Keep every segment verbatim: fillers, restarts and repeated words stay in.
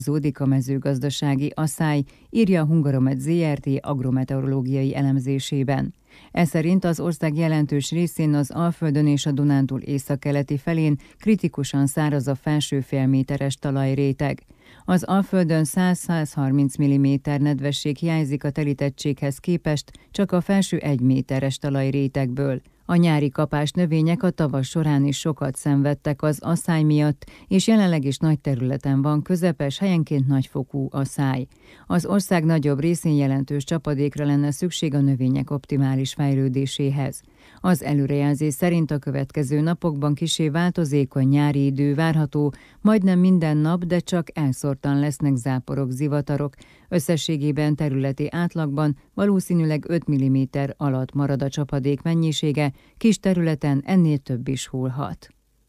Zódik a mezőgazdasági asszály, írja a Hungaromet zé er té agrometeorológiai elemzésében. Ez szerint az ország jelentős részén az Alföldön és a Dunántúl északkeleti felén kritikusan száraz a felső félméteres talajréteg. Az Alföldön száz-százharminc milliméter nedvesség hiányzik a telítettséghez képest csak a felső egy méteres talajrétegből. A nyári kapás növények a tavasz során is sokat szenvedtek az asszály miatt, és jelenleg is nagy területen van közepes, helyenként nagyfokú asszály. Az ország nagyobb részén jelentős csapadékra lenne szükség a növények optimális fejlődéséhez. Az előrejelzés szerint a következő napokban kissé változékony nyári idő várható, majdnem minden nap, de csak elszórtan lesznek záporok, zivatarok. Összességében területi átlagban valószínűleg öt milliméter alatt marad a csapadék mennyisége, kis területen ennél több is hullhat.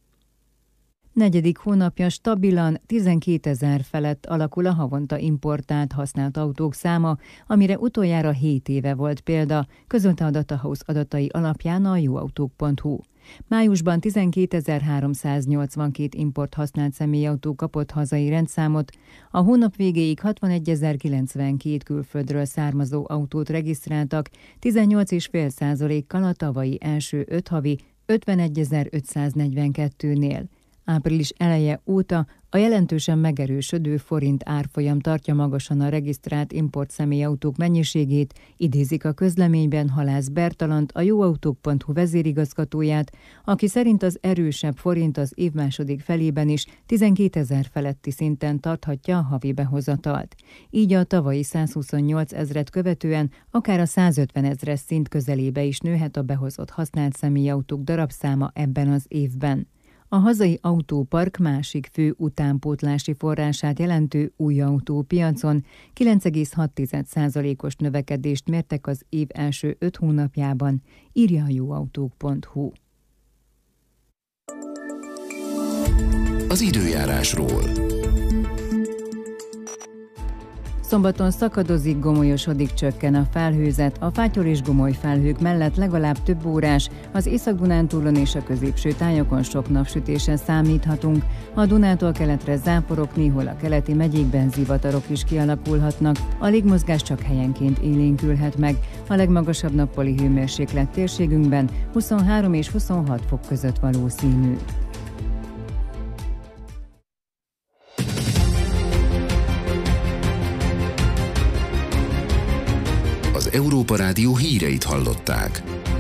Negyedik hónapja stabilan tizenkétezer felett alakul a havonta importált használt autók száma, amire utoljára hét éve volt példa, közölte a Datahouse adatai alapján a jóautók pont hu. Májusban tizenkétezer-háromszáznyolcvankét import használt személyautó kapott hazai rendszámot, a hónap végéig hatvanegy-ezer-kilencvenkét külföldről származó autót regisztráltak, tizennyolc egész öt százalékkal a tavalyi első öt havi ötvenegyezer-ötszáznegyvenkettőnél. Április eleje óta a jelentősen megerősödő forint árfolyam tartja magasan a regisztrált import személyautók mennyiségét, idézik a közleményben Halász Bertalant, a jóautók pont hu vezérigazgatóját, aki szerint az erősebb forint az év második felében is tizenkétezer feletti szinten tarthatja a havi behozatalt. Így a tavalyi százhuszonnyolc ezret követően akár a százötven ezres szint közelébe is nőhet a behozott használt személyautók darabszáma ebben az évben. A hazai autópark másik fő utánpótlási forrását jelentő új autópiacon kilenc egész hat százalékos növekedést mértek az év első öt hónapjában, írja a jóautók pont hu. Az időjárásról. Szombaton szakadozik, gomolyosodik, csökken a felhőzet, a fátyol és gomoly felhők mellett legalább több órás, az Észak-Dunántúlon és a középső tájakon sok napsütésre számíthatunk, a Dunától keletre záporok, néhol a keleti megyékben zivatarok is kialakulhatnak, a légmozgás csak helyenként élénkülhet meg, a legmagasabb nappali hőmérséklet térségünkben huszonhárom és huszonhat fok között valószínű. Európa Rádió híreit hallották.